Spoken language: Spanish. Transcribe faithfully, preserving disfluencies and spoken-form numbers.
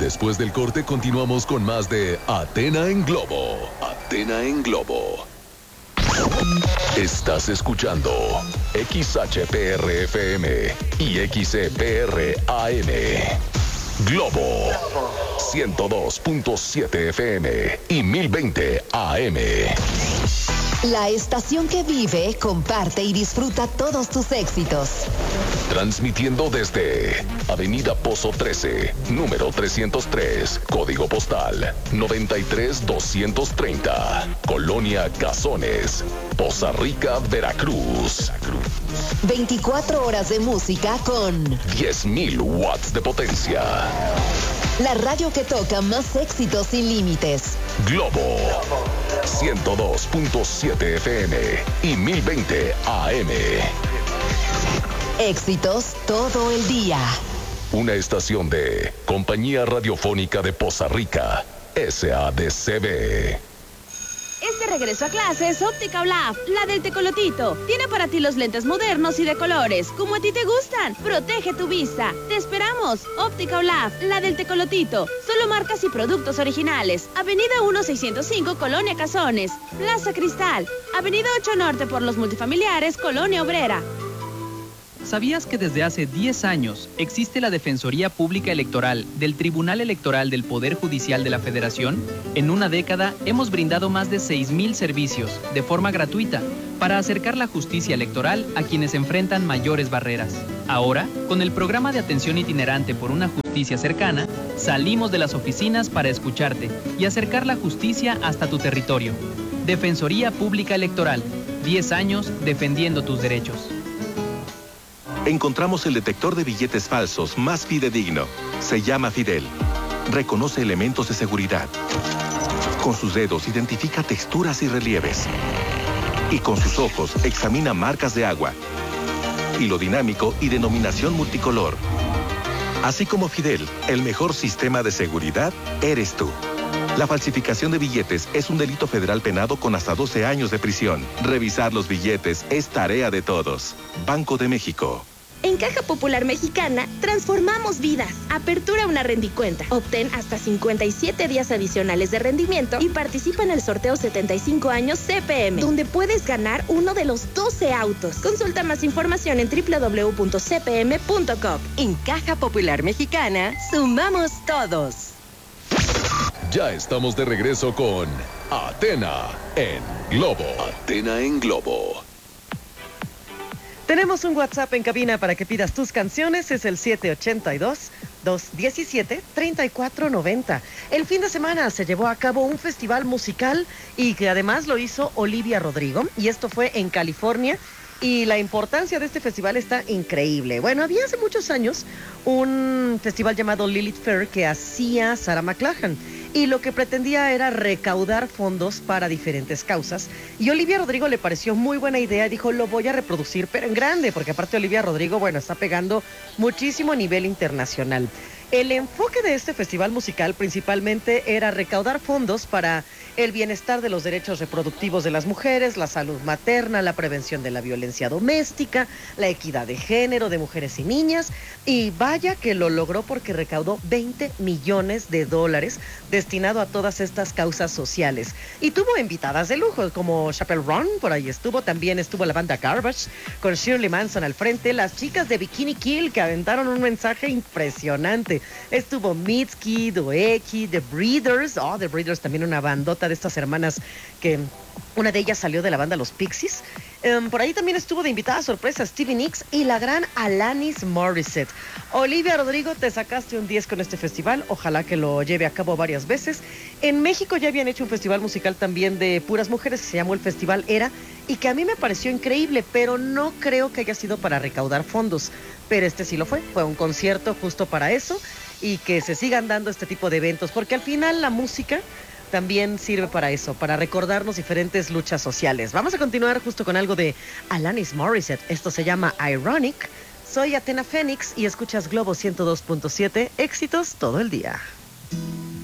Después del corte continuamos con más de Athena en Globo. Athena en Globo. Estás escuchando X H P R F M y X E P R A M. Globo ciento dos punto siete F M y mil veinte A M. La estación que vive, comparte y disfruta todos tus éxitos. Transmitiendo desde Avenida Pozo trece, número trescientos tres, código postal noventa y tres doscientos treinta, Colonia Cazones, Poza Rica, Veracruz. veinticuatro horas de música con diez mil watts de potencia. La radio que toca más éxitos sin límites. Globo ciento dos punto siete F M y mil veinte A M. Éxitos todo el día. Una estación de Compañía Radiofónica de Poza Rica, S A D C B. Este regreso a clases, Óptica Olaf, la del tecolotito. Tiene para ti los lentes modernos y de colores, como a ti te gustan. Protege tu vista. Te esperamos. Óptica Olaf, la del tecolotito. Solo marcas y productos originales. Avenida uno seiscientos cinco, Colonia Cazones. Plaza Cristal. Avenida ocho Norte por los multifamiliares, Colonia Obrera. ¿Sabías que desde hace diez años existe la Defensoría Pública Electoral del Tribunal Electoral del Poder Judicial de la Federación? En una década hemos brindado más de seis mil servicios de forma gratuita para acercar la justicia electoral a quienes enfrentan mayores barreras. Ahora, con el programa de atención itinerante por una justicia cercana, salimos de las oficinas para escucharte y acercar la justicia hasta tu territorio. Defensoría Pública Electoral, diez años defendiendo tus derechos. Encontramos el detector de billetes falsos más fidedigno. Se llama Fidel. Reconoce elementos de seguridad. Con sus dedos identifica texturas y relieves. Y con sus ojos examina marcas de agua. Hilo dinámico y denominación multicolor. Así como Fidel, el mejor sistema de seguridad eres tú. La falsificación de billetes es un delito federal penado con hasta doce años de prisión. Revisar los billetes es tarea de todos. Banco de México. En Caja Popular Mexicana, transformamos vidas. Apertura una rendicuenta. Obtén hasta cincuenta y siete días adicionales de rendimiento y participa en el sorteo setenta y cinco años C P M, donde puedes ganar uno de los doce autos. Consulta más información en doble u doble u doble u punto c p m punto com. En Caja Popular Mexicana, sumamos todos. Ya estamos de regreso con Athena en Globo. Athena en Globo. Tenemos un WhatsApp en cabina para que pidas tus canciones, es el siete ocho dos, dos uno siete, tres cuatro nueve cero. El fin de semana se llevó a cabo un festival musical y que además lo hizo Olivia Rodrigo, y esto fue en California, y la importancia de este festival está increíble. Bueno, había hace muchos años un festival llamado Lilith Fair que hacía Sarah McLachlan, y lo que pretendía era recaudar fondos para diferentes causas. Y Olivia Rodrigo le pareció muy buena idea y dijo, lo voy a reproducir, pero en grande, porque aparte Olivia Rodrigo, bueno, está pegando muchísimo a nivel internacional. El enfoque de este festival musical principalmente era recaudar fondos para el bienestar de los derechos reproductivos de las mujeres, la salud materna, la prevención de la violencia doméstica, la equidad de género de mujeres y niñas. Y vaya que lo logró porque recaudó veinte millones de dólares destinado a todas estas causas sociales. Y tuvo invitadas de lujo como Chappell Roan, por ahí estuvo. También estuvo la banda Garbage con Shirley Manson al frente. Las chicas de Bikini Kill que aventaron un mensaje impresionante. Estuvo Mitski, Doeki, The Breeders. Oh, The Breeders, también una bandota de estas hermanas que una de ellas salió de la banda Los Pixies. Um, por ahí también estuvo de invitada sorpresa Stevie Nicks y la gran Alanis Morissette. Olivia Rodrigo, te sacaste un diez con este festival. Ojalá que lo lleve a cabo varias veces. En México ya habían hecho un festival musical también de puras mujeres que se llamó el Festival Era y que a mí me pareció increíble, pero no creo que haya sido para recaudar fondos. Pero este sí lo fue. Fue un concierto justo para eso y que se sigan dando este tipo de eventos, porque al final la música también sirve para eso, para recordarnos diferentes luchas sociales. Vamos a continuar justo con algo de Alanis Morissette. Esto se llama Ironic. Soy Athena Fénix y escuchas Globo ciento dos punto siete. Éxitos todo el día.